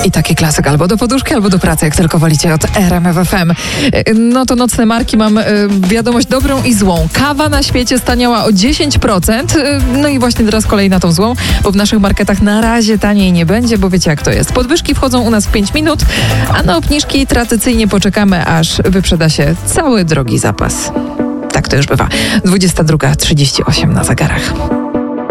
I taki klasyk albo do poduszki, albo do pracy, jak tylko wolicie, od RMF FM. No to nocne marki, mam wiadomość dobrą i złą. Kawa na świecie staniała o 10%. No i właśnie teraz kolej na tą złą, bo w naszych marketach na razie taniej nie będzie, bo wiecie jak to jest. Podwyżki wchodzą u nas w 5 minut, a na obniżki tradycyjnie poczekamy, aż wyprzeda się cały drogi zapas. Tak to już bywa. 22:38 na zegarach.